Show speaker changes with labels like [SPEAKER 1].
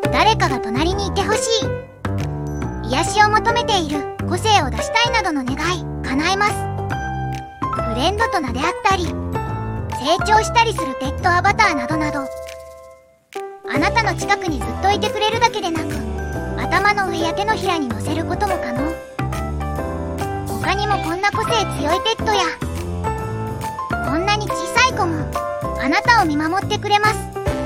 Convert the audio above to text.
[SPEAKER 1] 誰かが隣にいてほしい、癒しを求めている、個性を出したいなどの願い叶えます。フレンドと名であったり、成長したりするペットアバターなどなど、あなたの近くにずっといてくれるだけでなく、頭の上や手のひらに乗せることも可能。他にもこんな個性強いペットや、こんなに小さい子もあなたを見守ってくれます。